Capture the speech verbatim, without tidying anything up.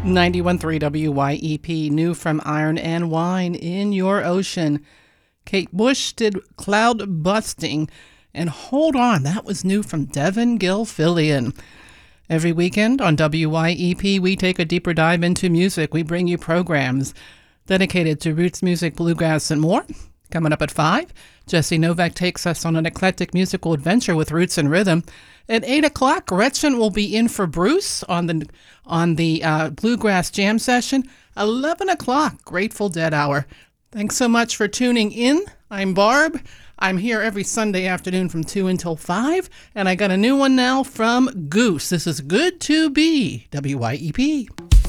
ninety-one point three W Y E P, new from Iron and Wine, In Your Ocean. Kate Bush did Cloud Busting, and Hold On, that was new from Devin Gilfillian. Every weekend on W Y E P, we take a deeper dive into music. We bring you programs dedicated to roots music, bluegrass, and more. Coming up at five, Jesse Novak takes us on an eclectic musical adventure with roots and rhythm. At eight o'clock, Gretchen will be in for Bruce on the on the uh, Bluegrass Jam session. eleven o'clock, Grateful Dead Hour. Thanks so much for tuning in. I'm Barb. I'm here every Sunday afternoon from two until five, and I got a new one now from Goose. This is Good to Be, W Y E P.